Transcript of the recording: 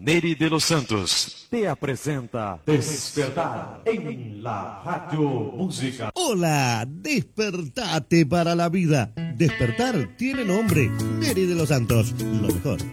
Neri de los Santos te apresenta Despertar en la Radio Música. Hola, despertate para la vida. Despertar tiene nombre. Neri de los Santos, lo mejor.